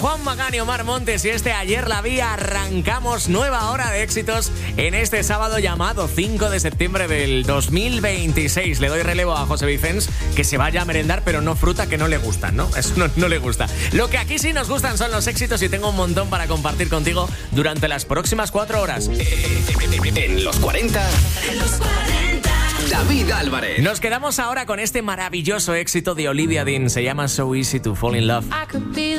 Juan Magán y Omar Montes y este Ayer la vi. Arrancamos nueva hora de éxitos en este sábado llamado 5 de septiembre del 2026. Le doy relevo a José Vicens, que se vaya a merendar, pero no fruta, que no le gustan, ¿no? Eso no le gusta. Lo que aquí sí nos gustan son los éxitos y tengo un montón para compartir contigo durante las próximas 4 horas. En los 40... David Álvarez. Nos quedamos ahora con este maravilloso éxito de Olivia Dean. Se llama So Easy to Fall in Love.